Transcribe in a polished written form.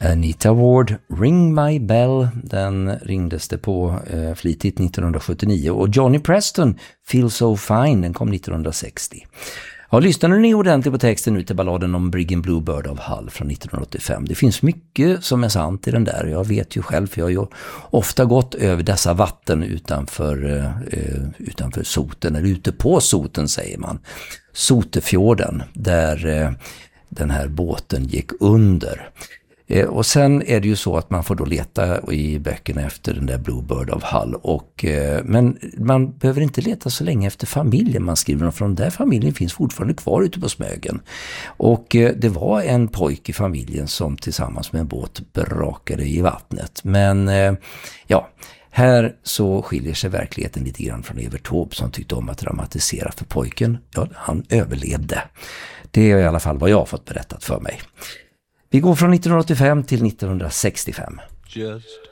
Anita Ward, Ring My Bell, den ringdes det på flitigt 1979. Och Johnny Preston, Feel So Fine, den kom 1960. Ja, lyssnade ni ordentligt på texten nu till balladen om Briggen Bluebird av Hull från 1985? Det finns mycket som är sant i den där. Jag vet ju själv, för jag har ju ofta gått över dessa vatten utanför Soten, eller ute på Soten säger man. Sotefjorden, där den här båten gick under. Och sen är det ju så att man får då leta i böckerna efter den där Bluebird of Hull. Men man behöver inte leta så länge efter familjen man skriver om, för den där familjen finns fortfarande kvar ute på Smögen. Och det var en pojke i familjen som tillsammans med en båt brakade i vattnet. Men här så skiljer sig verkligheten lite grann från Evert Taube som tyckte om att dramatisera för pojken. Ja, han överlevde. Det är i alla fall vad jag har fått berättat för mig. Vi går från 1985 till 1965. Just